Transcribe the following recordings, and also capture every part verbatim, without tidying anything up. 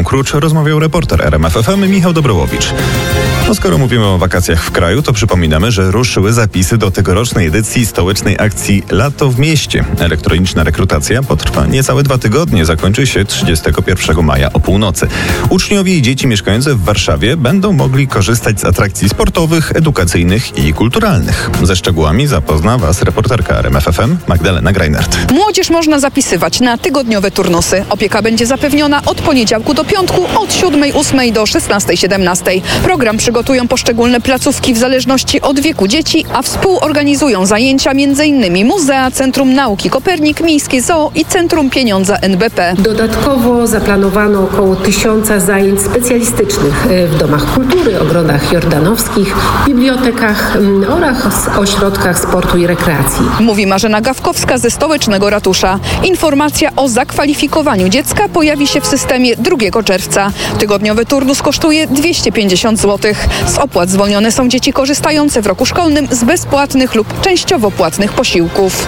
Ewą Krucz rozmawiał reporter R M F F M Michał Dobrołowicz. No skoro mówimy o wakacjach w kraju, to przypominamy, że ruszyły zapisy do tegorocznej edycji stołecznej akcji Lato w mieście. Elektroniczna rekrutacja potrwa niecałe dwa tygodnie, zakończy się trzydziestego pierwszego maja o północy. Uczniowie i dzieci mieszkające w Warszawie będą mogli korzystać z atrakcji sportowych, edukacyjnych i kulturalnych. Ze szczegółami zapozna Was reporterka R M F F M Magdalena Greinert. Młodzież można zapisywać na tygodniowe turnusy. Opieka będzie zapewniona od poniedziałku do piątku, od siódmej ósmej do szesnastej siedemnastej. Program przygotują poszczególne placówki w zależności od wieku dzieci, a współorganizują zajęcia m.in. Muzea, Centrum Nauki Kopernik, Miejskie Zoo i Centrum Pieniądza N B P. Dodatkowo zaplanowano około tysiąca zajęć specjalistycznych w domach kultury, ogrodach jordanowskich, bibliotekach oraz ośrodkach sportu i rekreacji. Mówi Marzena Gawkowska ze Stołecznego Ratusza. Informacja o zakwalifikowaniu dziecka pojawi się w systemie drugiego czerwca. Tygodniowy turnus kosztuje dwieście pięćdziesiąt złotych. Z opłat zwolnione są dzieci korzystające w roku szkolnym z bezpłatnych lub częściowo płatnych posiłków.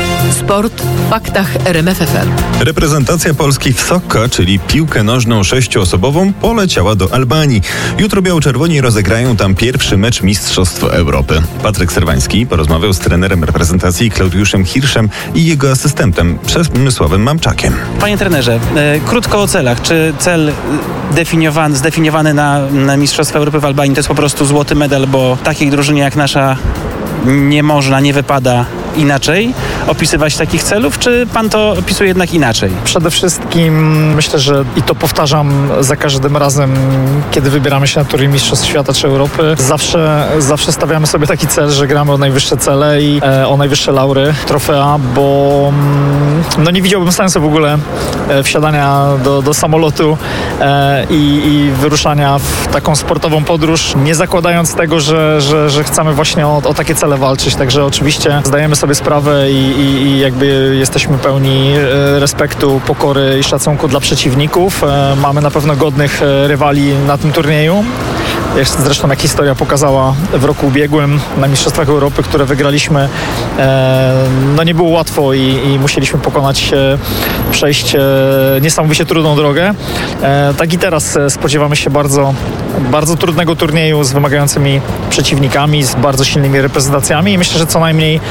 Sport w faktach R M F F M. Reprezentacja Polski w soccer, czyli piłkę nożną sześcioosobową, poleciała do Albanii. Jutro biało-czerwoni rozegrają tam pierwszy mecz Mistrzostw Europy. Patryk Serwański porozmawiał z trenerem reprezentacji Klaudiuszem Hirszem i jego asystentem Przemysławem Mamczakiem. Panie trenerze, e, krótko o celach. Czy cel definiowany, zdefiniowany na, na Mistrzostwa Europy w Albanii to jest po prostu złoty medal, bo takiej drużynie jak nasza nie można, nie wypada inaczej opisywać takich celów, czy pan to opisuje jednak inaczej? Przede wszystkim myślę, że i to powtarzam za każdym razem, kiedy wybieramy się na turniej Mistrzostw Świata czy Europy, zawsze, zawsze stawiamy sobie taki cel, że gramy o najwyższe cele i e, o najwyższe laury, trofea, bo no nie widziałbym sensu w ogóle e, wsiadania do, do samolotu e, i, i wyruszania w taką sportową podróż, nie zakładając tego, że, że, że chcemy właśnie o, o takie cele walczyć. Także oczywiście zdajemy sobie sprawę i, i, i jakby jesteśmy pełni respektu, pokory i szacunku dla przeciwników. Mamy na pewno godnych rywali na tym turnieju. Zresztą jak historia pokazała w roku ubiegłym na Mistrzostwach Europy, które wygraliśmy, no nie było łatwo i, i musieliśmy pokonać, przejść niesamowicie trudną drogę. Tak i teraz spodziewamy się bardzo, bardzo trudnego turnieju z wymagającymi przeciwnikami, z bardzo silnymi reprezentacjami i myślę, że co najmniej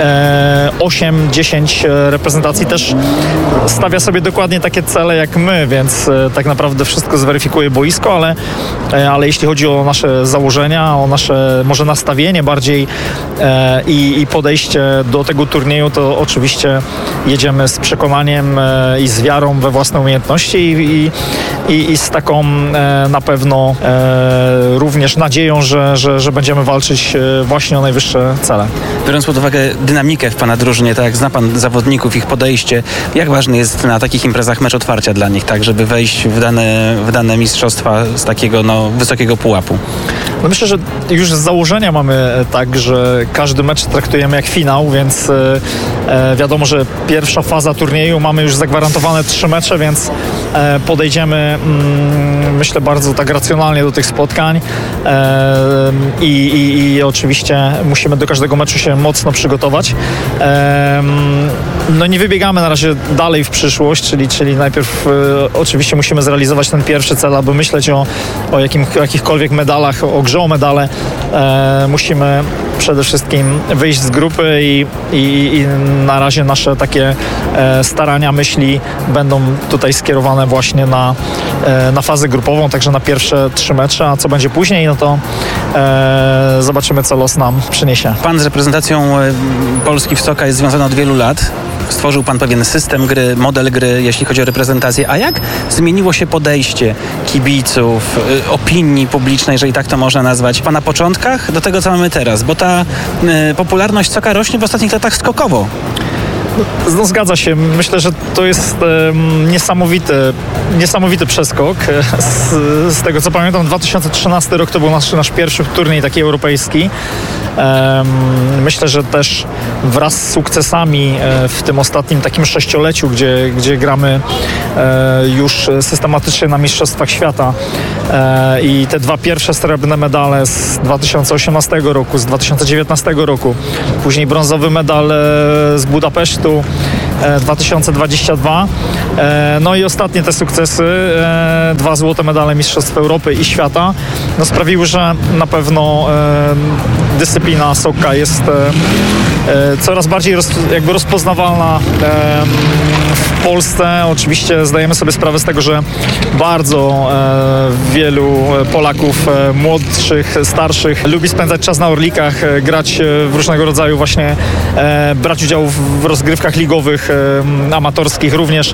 osiem dziesięć reprezentacji też stawia sobie dokładnie takie cele jak my, więc tak naprawdę wszystko zweryfikuje boisko, ale, ale jeśli chodzi o nasze założenia, o nasze może nastawienie bardziej e, i, i podejście do tego turnieju, to oczywiście jedziemy z przekonaniem e, i z wiarą we własne umiejętności i, i, i z taką e, na pewno e, również nadzieją, że, że, że będziemy walczyć e, właśnie o najwyższe cele. Biorąc pod uwagę dynamikę w pana drużynie, tak jak zna pan zawodników, ich podejście, jak ważny jest na takich imprezach mecz otwarcia dla nich, tak, żeby wejść w dane, w dane mistrzostwa z takiego no, wysokiego pułapu? No myślę, że już z założenia mamy tak, że każdy mecz traktujemy jak finał, więc e, wiadomo, że pierwsza faza turnieju mamy już zagwarantowane trzy mecze, więc e, podejdziemy mm, myślę bardzo tak racjonalnie do tych spotkań e, i, i, i oczywiście musimy do każdego meczu się mocno przygotować. E, no nie wybiegamy na razie dalej w przyszłość, czyli, czyli najpierw e, oczywiście musimy zrealizować ten pierwszy cel, aby myśleć o, o jakim, jakichkolwiek medalach, o grze o medale. E, musimy przede wszystkim wyjść z grupy i, i, i na razie nasze takie e, starania, myśli będą tutaj skierowane właśnie na, e, na fazę grupową, także na pierwsze trzy mecze, a co będzie później, no to e, zobaczymy, co los nam przyniesie. Pan z reprezentacją Polski w soccer jest związany od wielu lat. Stworzył pan pewien system gry, model gry, jeśli chodzi o reprezentację. A jak zmieniło się podejście kibiców, opinii publicznej, jeżeli tak to można nazwać, na początkach do tego, co mamy teraz? Bo ta y, popularność soccer rośnie w ostatnich latach skokowo. No, zgadza się. Myślę, że to jest e, niesamowity, niesamowity przeskok. Z, z tego co pamiętam, dwa tysiące trzynasty rok to był nasz, nasz pierwszy turniej taki europejski. E, myślę, że też wraz z sukcesami e, w tym ostatnim takim sześcioleciu, gdzie, gdzie gramy e, już systematycznie na Mistrzostwach Świata e, i te dwa pierwsze srebrne medale z dwa tysiące osiemnastego roku, z dwa tysiące dziewiętnastego roku, później brązowy medal z Budapesztu dwa tysiące dwudziesty drugi. No i ostatnie te sukcesy, dwa złote medale Mistrzostw Europy i świata, no sprawiły, że na pewno dyscyplina Sokka jest coraz bardziej roz, jakby rozpoznawalna w Polsce. Oczywiście zdajemy sobie sprawę z tego, że bardzo wielu Polaków młodszych, starszych lubi spędzać czas na Orlikach, grać w różnego rodzaju właśnie, brać udział w rozgrywkach ligowych, amatorskich również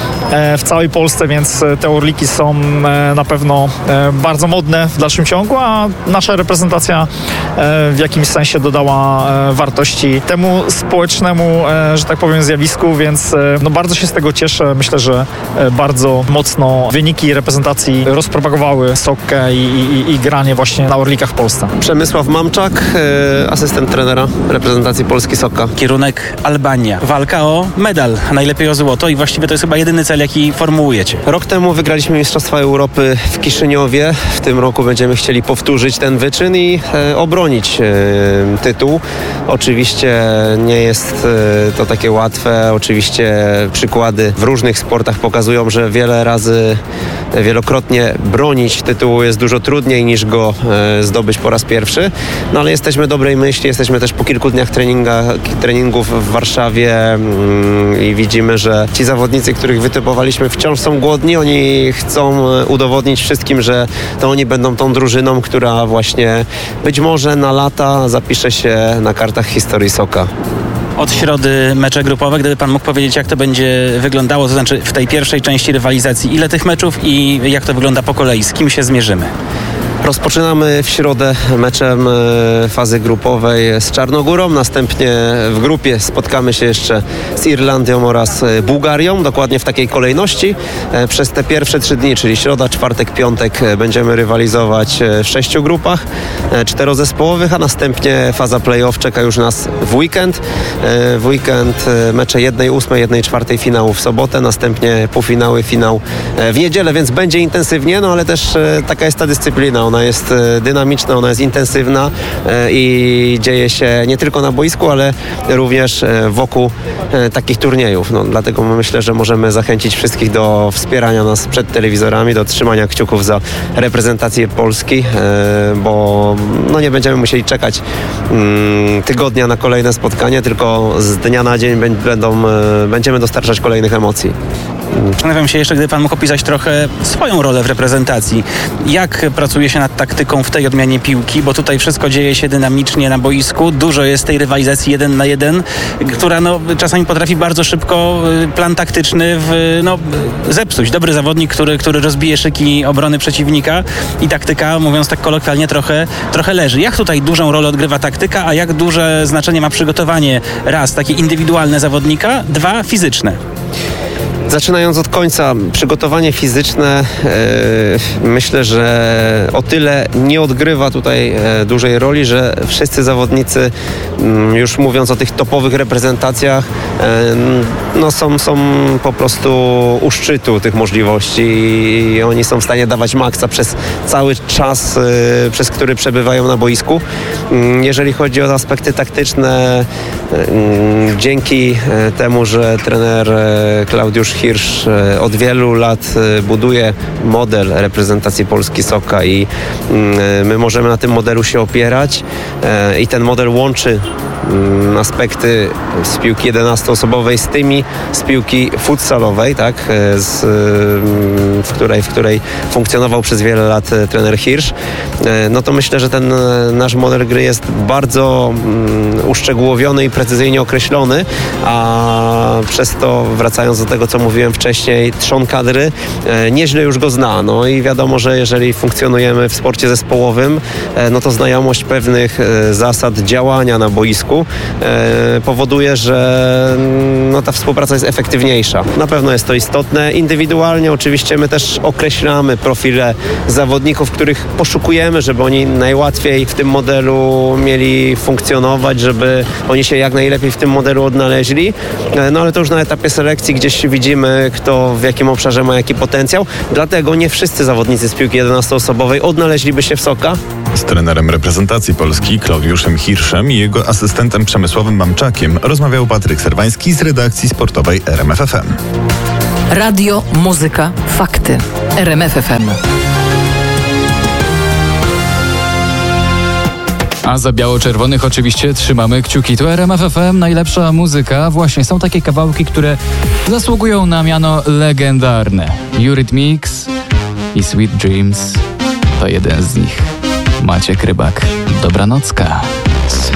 w całej Polsce, więc te Orliki są na pewno bardzo modne w dalszym ciągu, a nasza reprezentacja w jakimś sensie dodała wartości temu społecznemu, że tak powiem, zjawisku, więc no bardzo się z tego cieszę. Myślę, że bardzo mocno wyniki reprezentacji rozpropagowały Sokkę i, i, i granie właśnie na Orlikach w Polsce. Przemysław Mamczak, asystent trenera reprezentacji Polski Sokka. Kierunek Albania. Walka o medal, a najlepiej o złoto i właściwie to jest chyba jedyny cel, jaki formułujecie. Rok temu wygraliśmy Mistrzostwa Europy w Kiszyniowie. W tym roku będziemy chcieli powtórzyć ten wyczyn i e, obronić e, tytuł. Oczywiście nie jest e, to takie łatwe. Oczywiście przykłady w różnych sportach pokazują, że wiele razy, e, wielokrotnie bronić tytułu jest dużo trudniej niż go e, zdobyć po raz pierwszy. No ale jesteśmy dobrej myśli, jesteśmy też po kilku dniach treninga, treningów w Warszawie mm, i widzimy, że ci zawodnicy, których wytypowaliśmy, wciąż są głodni. Oni chcą udowodnić wszystkim, że to oni będą tą drużyną, która właśnie być może na lata zapisze się na kartach historii Sokka. Od środy mecze grupowe, gdyby pan mógł powiedzieć, jak to będzie wyglądało, to znaczy w tej pierwszej części rywalizacji, ile tych meczów i jak to wygląda po kolei, z kim się zmierzymy? Rozpoczynamy w środę meczem fazy grupowej z Czarnogórą, następnie w grupie spotkamy się jeszcze z Irlandią oraz Bułgarią, dokładnie w takiej kolejności. Przez te pierwsze trzy dni, czyli środa, czwartek, piątek, będziemy rywalizować w sześciu grupach czterozespołowych, a następnie faza play-off czeka już nas w weekend. W weekend mecze jednej ósmej, jednej czwartej finału w sobotę, następnie półfinały, finał w niedzielę, więc będzie intensywnie, no ale też taka jest ta dyscyplina. Ona jest dynamiczna, ona jest intensywna i dzieje się nie tylko na boisku, ale również wokół takich turniejów. No, dlatego myślę, że możemy zachęcić wszystkich do wspierania nas przed telewizorami, do trzymania kciuków za reprezentację Polski, bo no, nie będziemy musieli czekać tygodnia na kolejne spotkanie, tylko z dnia na dzień będą, będziemy dostarczać kolejnych emocji. Zastanawiam się jeszcze, gdyby pan mógł opisać trochę swoją rolę w reprezentacji. Jak pracuje się nad taktyką w tej odmianie piłki, bo tutaj wszystko dzieje się dynamicznie na boisku, dużo jest tej rywalizacji jeden na jeden, która no, czasami potrafi bardzo szybko plan taktyczny w, no, zepsuć. Dobry zawodnik, który, który rozbije szyki obrony przeciwnika i taktyka, mówiąc tak kolokwialnie, trochę, trochę leży. Jak tutaj dużą rolę odgrywa taktyka, a jak duże znaczenie ma przygotowanie, raz, takie indywidualne zawodnika, dwa, fizyczne? Zaczynając od końca, przygotowanie fizyczne e, myślę, że o tyle nie odgrywa tutaj e, dużej roli, że wszyscy zawodnicy, m, już mówiąc o tych topowych reprezentacjach, e, no są, są po prostu u szczytu tych możliwości i oni są w stanie dawać maksa przez cały czas, e, przez który przebywają na boisku. Jeżeli chodzi o aspekty taktyczne, e, dzięki temu, że trener e, Klaudiusz Hirsch od wielu lat buduje model reprezentacji Polski Sokka i my możemy na tym modelu się opierać i ten model łączy aspekty z piłki jedenastoosobowej z tymi z piłki futsalowej, tak, z, w, której, w której funkcjonował przez wiele lat trener Hirsch, no to myślę, że ten nasz model gry jest bardzo uszczegółowiony i precyzyjnie określony, a przez to, wracając do tego, co mówiłem wcześniej, trzon kadry nieźle już go zna. No i wiadomo, że jeżeli funkcjonujemy w sporcie zespołowym, no to znajomość pewnych zasad działania na boisku powoduje, że no, ta współpraca jest efektywniejsza. Na pewno jest to istotne. Indywidualnie oczywiście my też określamy profile zawodników, których poszukujemy, żeby oni najłatwiej w tym modelu mieli funkcjonować, żeby oni się jak najlepiej w tym modelu odnaleźli. No ale to już na etapie selekcji gdzieś widzimy wiemy, kto w jakim obszarze ma jaki potencjał. Dlatego nie wszyscy zawodnicy z piłki jedenastoosobowej odnaleźliby się w Soka. Z trenerem reprezentacji Polski Klaudiuszem Hirszem i jego asystentem Przemysławem Mamczakiem rozmawiał Patryk Serwański z redakcji sportowej R M F F M. Radio, muzyka, fakty. R M F F M. A za biało-czerwonych oczywiście trzymamy kciuki. To R M F F M, najlepsza muzyka. Właśnie są takie kawałki, które zasługują na miano legendarne. Eurythmics i Sweet Dreams to jeden z nich. Maciek Rybak, dobranocka.